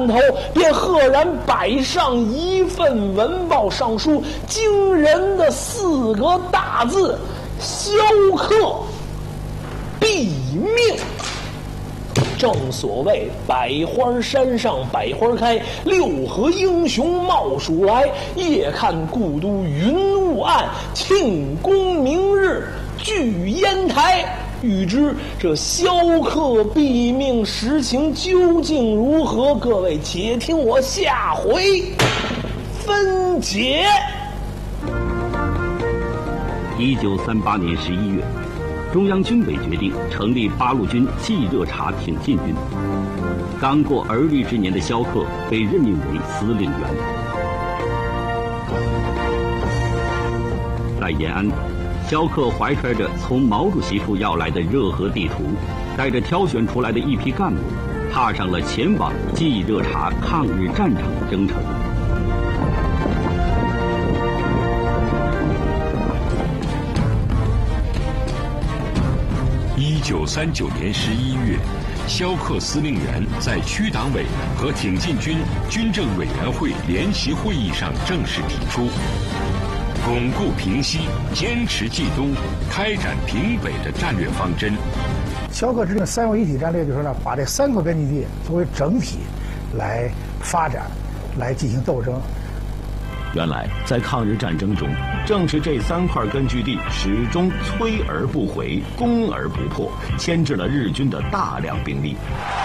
探头，便赫然摆上一份文报上书，惊人的4个大字：萧克毙命。正所谓百花山上百花开，6合英雄冒蜀来。夜看故都云雾暗，庆功明日聚烟台。欲知这萧克毙命实情究竟如何，各位且听我下回分解。 1938年11月，中央军委决定成立八路军冀热察挺进军。刚过而立之年的萧克被任命为司令员。在延安，萧克怀揣着从毛主席处要来的热河地图，带着挑选出来的一批干部，踏上了前往冀热察抗日战场的征程。 1939年11月，萧克司令员在区党委和挺进军军政委员会联席会议上正式提出，巩固平西、坚持冀东、开展平北的战略方针。 萧克制定3位一体战略，就是呢，把这3块根据地作为整体来发展，来进行斗争。 原来，在抗日战争中，正是这3块根据地始终摧而不毁、攻而不破，牵制了日军的大量兵力。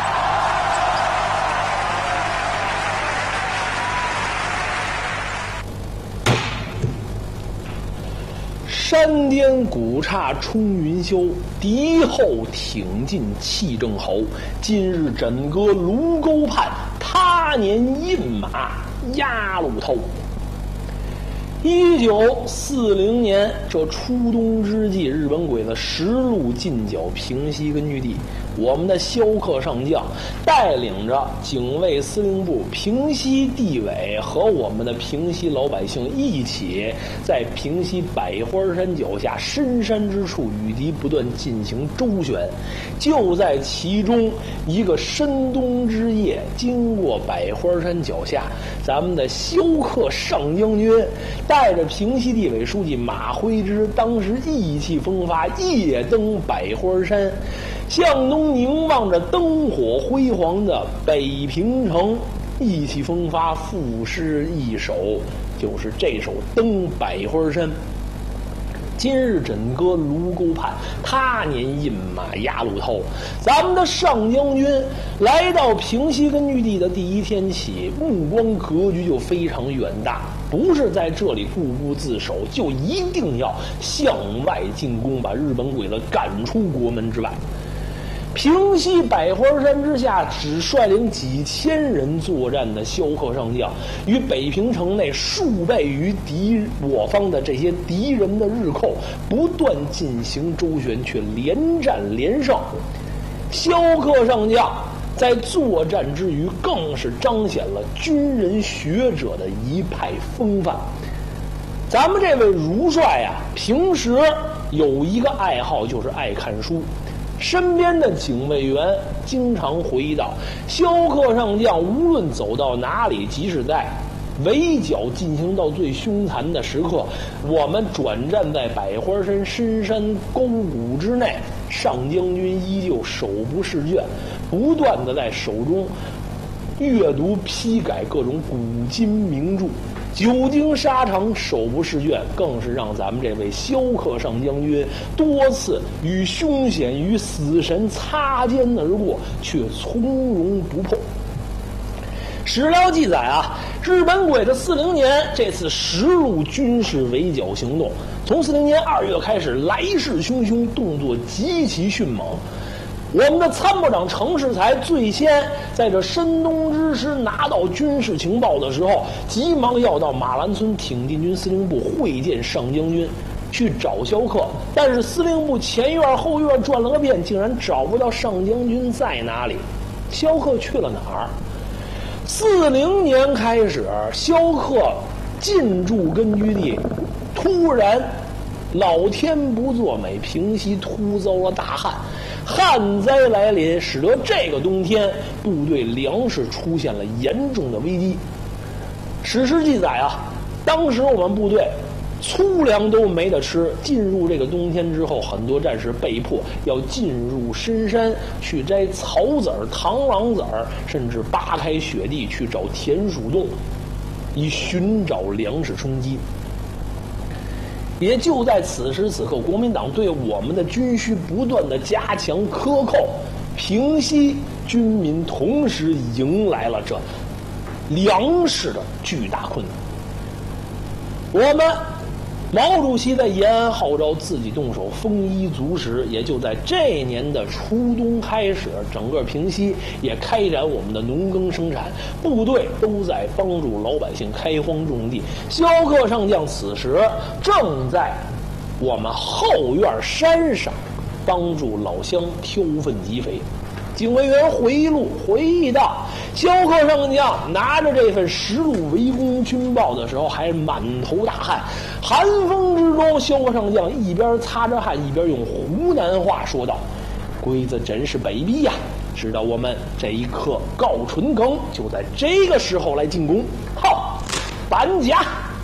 山巅古刹冲云霄，敌后挺进气正侯。今日枕戈卢沟畔，他年饮马压路头。1940年，这初冬之际，日本鬼子实路进剿平西根据地。我们的萧克上将带领着警卫司令部、平西地委和我们的平西老百姓一起，在平西百花山脚下深山之处与敌不断进行周旋。就在其中一个深冬之夜，经过百花山脚下，咱们的萧克上将军带着平西地委书记马辉之，当时意气风发，夜登百花山，向东凝望着灯火辉煌的北平城，意气风发，赋诗一首，就是这首《登百花山》。今日枕戈卢沟畔，他年饮马压路头。咱们的上将军来到平西根据地的第一天起，目光格局就非常远大，不是在这里固步自守，就一定要向外进攻，把日本鬼子赶出国门之外。平西百花山之下，只率领几千人作战的萧克上将，与北平城内数倍于我方的这些敌人的日寇不断进行周旋，却连战连胜。萧克上将在作战之余，更是彰显了军人学者的一派风范。咱们这位如帅啊，平时有一个爱好，就是爱看书。身边的警卫员经常回忆到，萧克上将无论走到哪里，即使在围剿进行到最凶残的时刻，我们转战在百花山深山沟谷之内，上将军依旧手不释卷，不断的在手中阅读批改各种古今名著。久经沙场，手不释卷，更是让咱们这位萧克上将军多次与凶险与死神擦肩而过，却从容不迫。史料记载啊，日本鬼子40年这次实路军事围剿行动，从40年2月开始，来势汹汹，动作极其迅猛。我们的参谋长程世才最先在这深冬之时拿到军事情报的时候，急忙要到马兰村挺进军司令部会见上将军，去找萧克。但是司令部前院后院转了个遍，竟然找不到上将军在哪里。萧克去了哪儿？40年开始，萧克进驻根据地，突然老天不作美，平西突遭了大旱。 旱灾来临，使得这个冬天部队粮食出现了严重的危机。史实记载啊，当时我们部队粗粮都没得吃，进入这个冬天之后，很多战士被迫要进入深山去摘草籽儿、螳螂籽儿，甚至扒开雪地去找田鼠洞，以寻找粮食充饥。也就在此时此刻，国民党对我们的军需不断的加强克扣，平息军民同时迎来了这粮食的巨大困难。我们毛主席在延安号召自己动手丰衣足食，也就在这年的初冬开始，整个平西也开展我们的农耕生产，部队都在帮助老百姓开荒种地。萧克上将此时正在我们后院山上帮助老乡挑粪集肥。警卫员回忆道，萧克上将拿着这份实录围攻军报的时候还满头大汗，寒风之中，萧克上将一边擦着汗一边用湖南话说道：鬼子真是卑鄙呀，知道我们这一刻告春耕就在这个时候来进攻，好，搬家。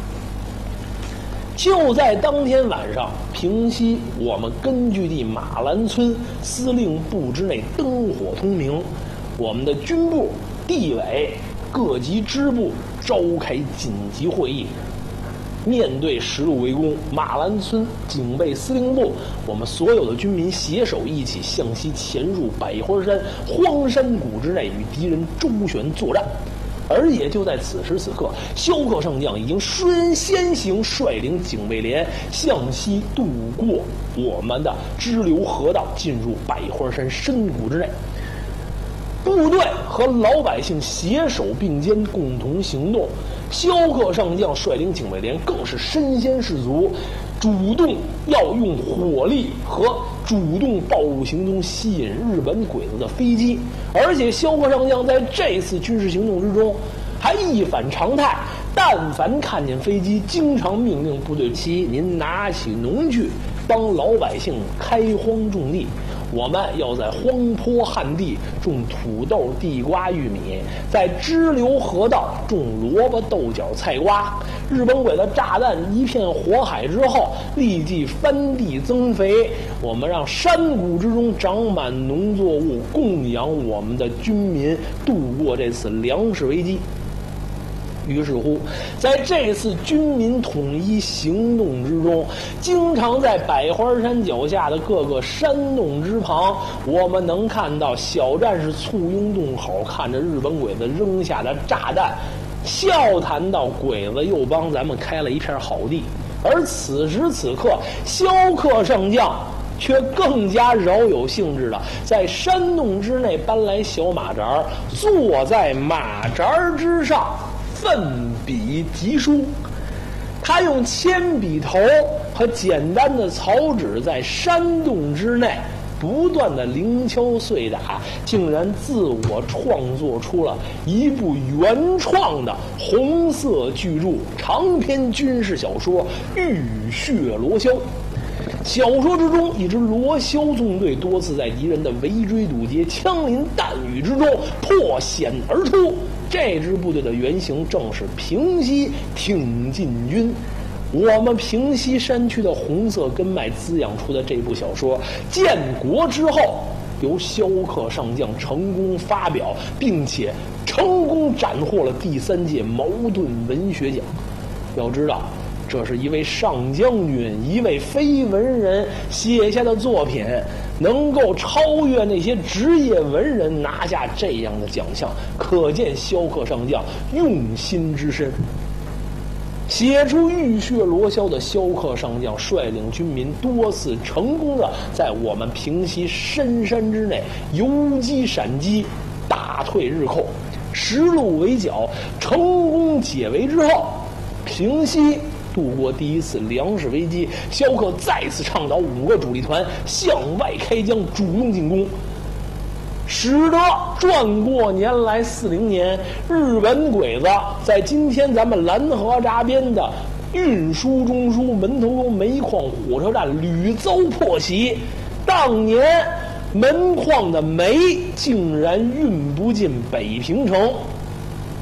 就在当天晚上，平西我们根据地马兰村司令部之内灯火通明，我们的军部、地委、各级支部召开紧急会议。面对实录围攻，马兰村警备司令部，我们所有的军民携手一起向西潜入百花山荒山谷之内，与敌人周旋作战。而也就在此时此刻，萧克上将已经率先行，率领警卫连向西渡过我们的支流河道，进入百花山深谷之内。部队和老百姓携手并肩，共同行动。萧克上将率领警卫连更是身先士卒，主动要用火力和主动暴露行动吸引日本鬼子的飞机。而且萧克上将在这次军事行动之中还一反常态，但凡看见飞机，经常命令部队您拿起农具帮老百姓开荒种地。我们要在荒坡旱地种土豆、地瓜、玉米，在支流河道种萝卜、豆角、菜瓜。日本鬼子炸弹一片火海之后，立即翻地增肥，我们让山谷之中长满农作物，供养我们的军民度过这次粮食危机。于是乎，在这次军民统一行动之中，经常在百花山脚下的各个山洞之旁，我们能看到小战士簇拥洞口，看着日本鬼子扔下的炸弹，笑谈到鬼子又帮咱们开了一片好地。而此时此刻，萧克上将却更加饶有兴致的在山洞之内搬来小马扎，坐在马扎之上奋笔疾书。他用铅笔头和简单的草纸在山洞之内不断的零敲碎打，竟然自我创作出了一部原创的红色巨著长篇军事小说《浴血罗霄》。小说之中，一支罗霄纵队多次在敌人的围追堵截、枪林弹雨之中破险而出。这支部队的原型正是平西挺进军。我们平西山区的红色根脉滋养出的这部小说，建国之后由萧克上将成功发表，并且成功斩获了第3届茅盾文学奖。要知道，这是一位上将军、一位非文人写下的作品，能够超越那些职业文人拿下这样的奖项，可见萧克上将用心之深。写出《浴血罗霄》的萧克上将率领军民多次成功的在我们平西深山之内游击闪击，打退日寇，实录围剿，成功解围之后，平西度过第一次粮食危机。萧克再次倡导5个主力团向外开疆，主动进攻，使得转过年来40年，日本鬼子在今天咱们兰河闸边的运输中枢门头沟煤矿火车站屡遭破袭。当年门框的煤竟然运不进北平城。